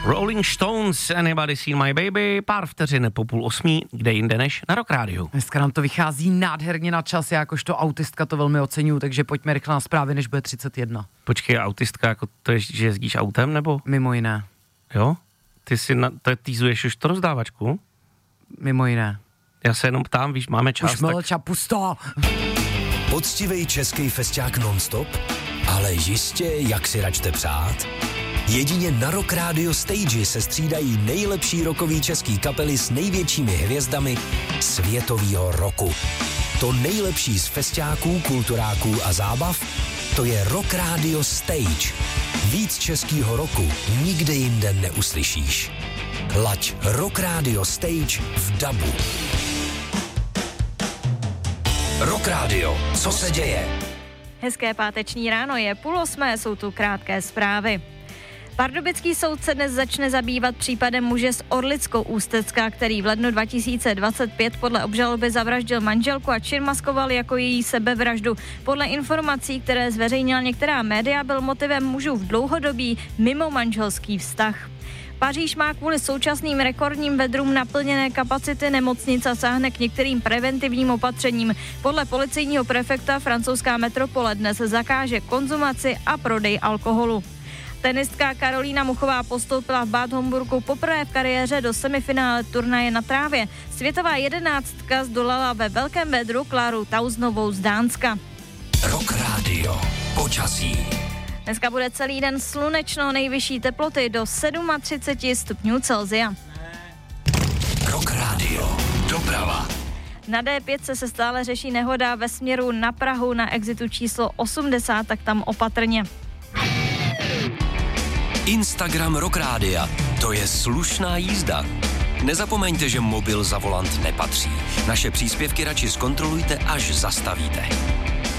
Rolling Stones, Anybody Seen My Baby, pár vteřin po 7:30, kde jinde než na Rock Rádiu. Dneska nám to vychází nádherně na čas, já jakožto autistka to velmi oceňuji, takže pojďme rychle na zprávy, než bude 31. Počkej, autistka, jako to je, že jezdíš autem, nebo? Mimo jiné. Jo? Ty si týzuješ už to rozdávačku? Mimo jiné. Já se jenom ptám, víš, máme čas. Už mlča, pusto. Poctivej český festiák non-stop, ale jistě, jak si račte přát. Jedině na Rock Radio Stage se střídají nejlepší rockový český kapely s největšími hvězdami světovýho roku. To nejlepší z festiáků, kulturáků a zábav, to je Rock Radio Stage. Víc českýho roku nikde jinde neuslyšíš. Laď Rock Radio Stage v dabu. Rock Radio, co se děje? Hezké páteční ráno, je 7:30, jsou tu krátké zprávy. Pardubický soud se dnes začne zabývat případem muže z Orlicko-Ústecka, který v lednu 2025 podle obžaloby zavraždil manželku a čin maskoval jako její sebevraždu. Podle informací, které zveřejnila některá média, byl motivem mužův dlouhodobý mimomanželský vztah. Paříž má kvůli současným rekordním vedrům naplněné kapacity nemocnic a sáhne k některým preventivním opatřením. Podle policejního prefekta francouzská metropole dnes zakáže konzumaci a prodej alkoholu. Tenistka Karolína Muchová postoupila v Bad Homburgu poprvé v kariéře do semifinále turnaje na trávě. Světová 11. zdolala ve velkém vedru Kláru Tausnovou z Dánska. Rock Radio, počasí. Dneska bude celý den slunečno, nejvyšší teploty do 37 stupňů Celsia. Rock Radio, doprava. Na D5 se stále řeší nehoda ve směru na Prahu na exitu číslo 80, tak tam opatrně. Instagram Rock Rádia, to je slušná jízda. Nezapomeňte, že mobil za volant nepatří. Naše příspěvky radši zkontrolujte, až zastavíte.